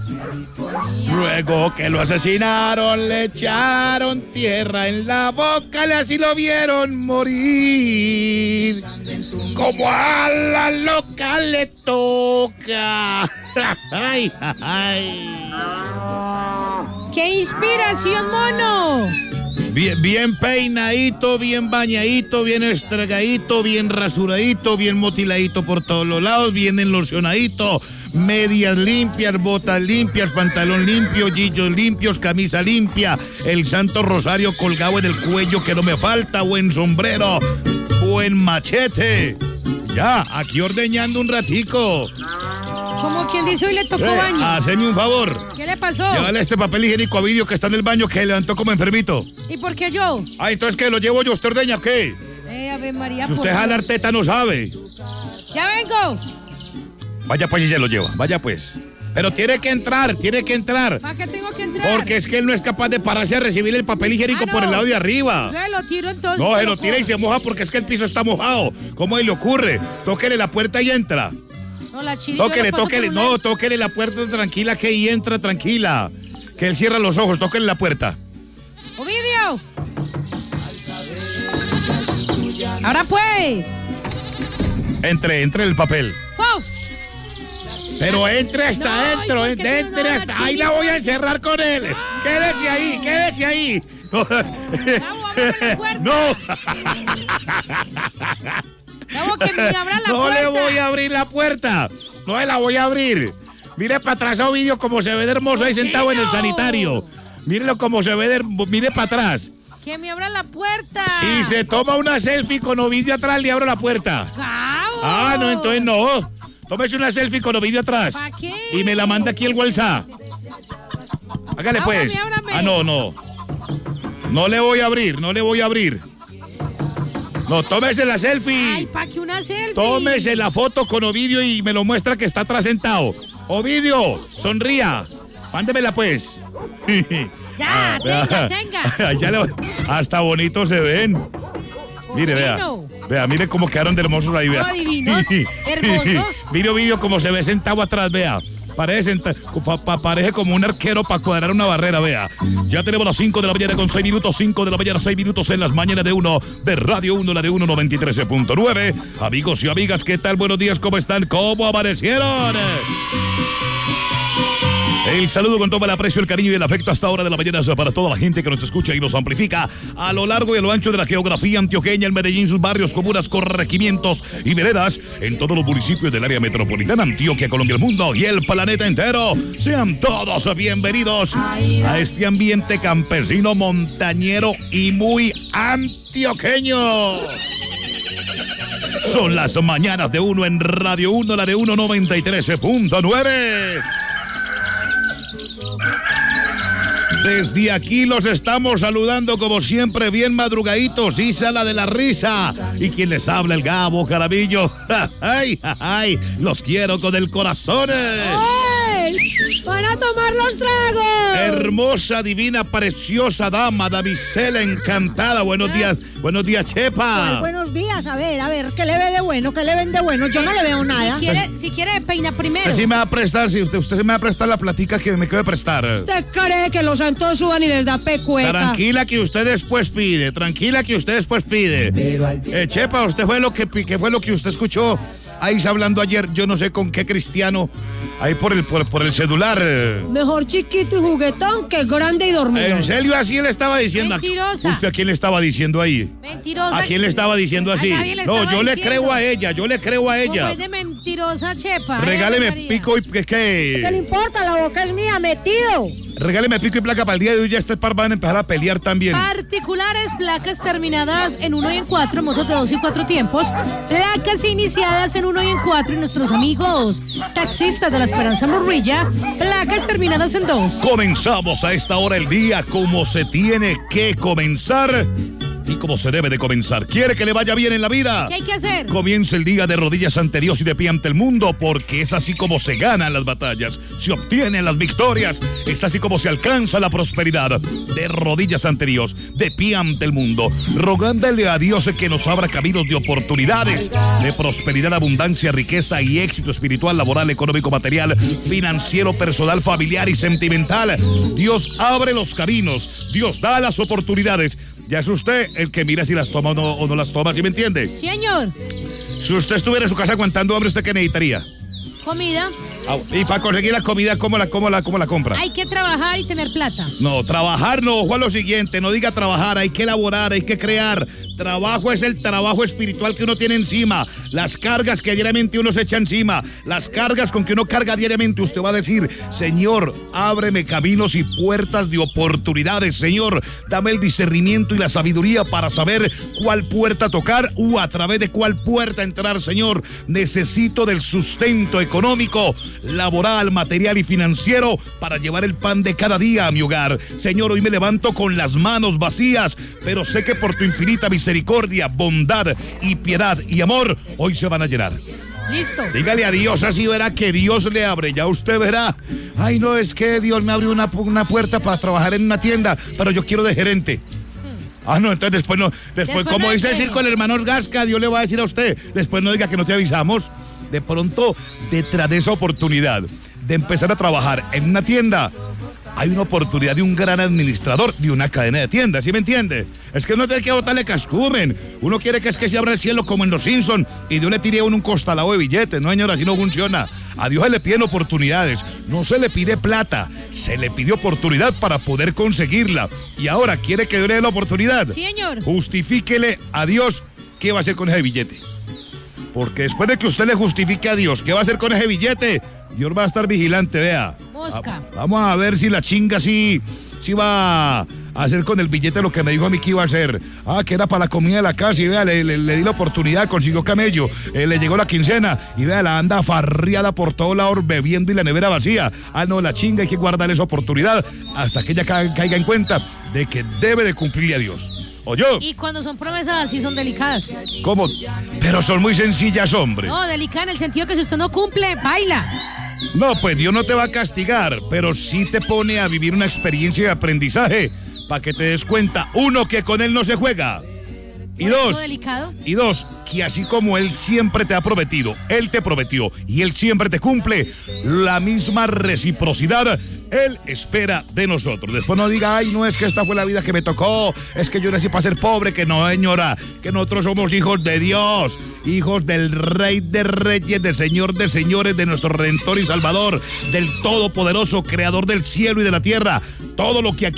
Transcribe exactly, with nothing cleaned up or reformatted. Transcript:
Luego que lo asesinaron, le echaron tierra en la boca, y así lo vieron morir. Como a la loca le toca. Ay, ay. ¡Qué inspiración, mono! Bien, bien peinadito, bien bañadito, bien estregadito, bien rasuradito, bien motiladito por todos los lados, bien enlocionadito, medias limpias, botas limpias, pantalón limpio, gillos limpios, camisa limpia, el santo rosario colgado en el cuello que no me falta, buen sombrero, buen machete. Ya, aquí ordeñando un ratico. Como quien dice, hoy le tocó Eh, baño. haceme un favor. ¿Qué le pasó? Llévale este papel higiénico a Vidio que está en el baño, que levantó como enfermito. ¿Y por qué yo? Ah, entonces ¿qué? ¿Lo llevo yo? ¿Usted ordeña qué? Eh, Ave María, Si por usted jala Dios. arteta no sabe. ¡Ya vengo! Vaya pues y ya lo lleva, vaya pues. Pero tiene que entrar, tiene que entrar. ¿Para qué tengo que entrar? Porque es que él no es capaz de pararse a recibir el papel higiénico Ah, no. por el lado de arriba. Se lo tiro entonces. No, se lo cojo. tira y se moja porque es que el piso está mojado. ¿Cómo le ocurre? Tóquele la puerta y entra. No, la chiri, yo Tóquele, lo paso tóquele, por un no, lado. tóquele la puerta tranquila que ahí entra tranquila. Que él cierra los ojos, tóquele la puerta. ¡Ovidio! Ahora pues. Entre, entre el papel. ¡Pau! Pero entre hasta No, adentro, ¿y por qué entre, tú no entre la hasta. Ahí la voy a encerrar con él. Quédese ahí, quédese ahí. No. ábrame la puerta. No. Tengo que me abra la No puerta. le voy a abrir la puerta. No le la voy a abrir. Mire para atrás a Ovidio como se ve de hermoso ahí sentado en el sanitario. Mírelo como se ve de hermo- mire para atrás. Que me abra la puerta. Si se toma una selfie con Ovidio atrás, le abro la puerta. ¡Cabo! Ah, no, entonces no. Tómese una selfie con Ovidio atrás. ¿Pa' qué? Y me la manda aquí el WhatsApp. Hágale pues. Ábrame, ábrame. Ah, no, no. No le voy a abrir, no le voy a abrir. No, tómese la selfie. Ay, ¿para qué una selfie? Tómese la foto con Ovidio y me lo muestra que está atrás sentado. Ovidio, sonría. Mándemela pues. Ya, Ah, tenga, vea. tenga. Ya le- hasta bonitos se ven. Mire, vea. Divino. Vea, mire cómo quedaron de hermosos ahí, vea. No, divinos, hermosos. Mire Ovidio como se ve sentado atrás, vea. Parece, senta- pa- pa- parece como un arquero para cuadrar una barrera, vea. Ya tenemos las cinco de la mañana con seis minutos, cinco de la mañana, seis minutos en las mañanas de uno de Radio uno, la de uno noventa y tres punto nueve. Amigos y amigas, ¿qué tal? Buenos días, ¿cómo están? ¿Cómo amanecieron? El saludo con todo el aprecio, el cariño y el afecto hasta ahora de la mañana para toda la gente que nos escucha y nos amplifica a lo largo y a lo ancho de la geografía antioqueña, en Medellín, sus barrios, comunas, corregimientos y veredas, en todos los municipios del área metropolitana, Antioquia, Colombia, el mundo y el planeta entero. Sean todos bienvenidos a este ambiente campesino, montañero y muy antioqueño. Son las mañanas de uno en Radio uno, la de uno noventa y tres punto nueve. Desde aquí los estamos saludando como siempre, bien madrugaditos, Isa la de la risa. Y quien les habla, el Gabo Carabillo. ¡Ay, ay! Los quiero con el corazón. ¡Ay! ¡Van a tomar los tragos! Hermosa, divina, preciosa dama, damisela encantada. Buenos días, buenos días, Chepa. Pues buenos días, a ver, a ver, ¿qué le ve de bueno? ¿Qué le ven de bueno? Yo no le veo nada. Si quiere, si quiere peina primero. Usted sí me va a prestar, si usted, usted sí me va a prestar la platica que me quede prestar. ¿Usted cree que los santos suban y les da pecueca? Tranquila que usted después pide, tranquila que usted después pide. Eh, Chepa, usted fue lo que, que fue lo que usted escuchó ahí hablando ayer, yo no sé con qué cristiano, ahí por el, por, por el celular. Mejor chiquito y juguetón que grande y dormido. ¿En serio así le estaba diciendo? Mentirosa. ¿Usted a quién le estaba diciendo ahí? Mentirosa. ¿A quién le estaba diciendo así? A nadie le No, estaba yo le diciendo. creo a ella, yo le creo a ¿Cómo ella. es de mentirosa, Chepa? Regáleme Ay, María. pico y que, ¿Qué le que importa? La boca es mía, metido. regáleme pico y placa para el día de hoy. Ya este par van a empezar a pelear también. Particulares, placas terminadas en uno y en cuatro, motos de dos y cuatro tiempos, placas iniciadas en uno y en cuatro, y nuestros amigos taxistas de la Esperanza Morrilla, placas terminadas en dos. Comenzamos a esta hora el día como se tiene que comenzar. y como se debe de comenzar. ¿Quiere que le vaya bien en la vida? ¿Qué hay que hacer? Comience el día de rodillas ante Dios y de pie ante el mundo, porque es así como se ganan las batallas, se obtienen las victorias, es así como se alcanza la prosperidad. De rodillas ante Dios, de pie ante el mundo, rogándole a Dios que nos abra caminos de oportunidades, de prosperidad, abundancia, riqueza y éxito espiritual, laboral, económico, material, financiero, personal, familiar y sentimental. Dios abre los caminos, Dios da las oportunidades. Ya es usted el que mira si las toma o no, o no las toma, ¿sí me entiende? Sí, señor. Si usted estuviera en su casa aguantando hambre, ¿usted qué necesitaría? Comida. Ah, y para conseguir la comida, ¿cómo la, cómo la, cómo la compra? Hay que trabajar y tener plata. No, trabajar no, ojo a lo siguiente, no diga trabajar, hay que elaborar, hay que crear. Trabajo es el trabajo espiritual que uno tiene encima, las cargas que diariamente uno se echa encima, las cargas con que uno carga diariamente. Usted va a decir, Señor, ábreme caminos y puertas de oportunidades, Señor, dame el discernimiento y la sabiduría para saber cuál puerta tocar o a través de cuál puerta entrar, Señor. Necesito del sustento económico, laboral, material y financiero para llevar el pan de cada día a mi hogar. Señor, hoy me levanto con las manos vacías, pero sé que por tu infinita misericordia, bondad y piedad y amor, hoy se van a llenar. Listo. Dígale a Dios, así verá que Dios le abre, ya usted verá. Ay, no, es que Dios me abrió una, una puerta para trabajar en una tienda, pero yo quiero de gerente. Ah, no, entonces después no, después, Después como no dice el quiero. circo el hermano Gasca, Dios le va a decir a usted, después no diga que no te avisamos. De pronto, detrás de esa oportunidad de empezar a trabajar en una tienda, hay una oportunidad de un gran administrador de una cadena de tiendas, ¿sí me entiende? Es que uno tiene que botarle cascumen. Uno quiere que es que se abra el cielo como en los Simpsons y Dios le tire a uno un costalado de billetes. No, señora, así no funciona. A Dios se le piden oportunidades, no se le pide plata, se le pide oportunidad para poder conseguirla. Y ahora, ¿quiere que Dios le dé la oportunidad? Sí, señor. Justifíquele a Dios qué va a hacer con ese billete. Porque después de que usted le justifique a Dios qué va a hacer con ese billete, Dios va a estar vigilante, vea. Mosca. A- vamos a ver si la chinga sí, sí va a hacer con el billete lo que me dijo a mí que iba a hacer. Ah, que era para la comida de la casa y vea, le, le- le di la oportunidad, consiguió camello, eh, le llegó la quincena y vea, la anda farriada por todos lados bebiendo y la nevera vacía. Ah, no, la chinga hay que guardarle esa oportunidad hasta que ella ca- caiga en cuenta de que debe de cumplirle a Dios. ¿Oyó? Y cuando son promesas así son delicadas. ¿Cómo? Pero son muy sencillas, hombre. No, delicada en el sentido que si usted no cumple, baila. No, pues Dios no te va a castigar, pero sí te pone a vivir una experiencia de aprendizaje para que te des cuenta, uno, que con Él no se juega, y ¿No es dos, delicado? y dos, que así como Él siempre te ha prometido, Él te prometió y Él siempre te cumple, la misma reciprocidad Él espera de nosotros. Después no diga, ay, no, es que esta fue la vida que me tocó, es que yo nací para ser pobre, que no, señora, que nosotros somos hijos de Dios, hijos del Rey de Reyes, del Señor de Señores, de nuestro Redentor y Salvador, del Todopoderoso, Creador del cielo y de la tierra. Todo lo que aquí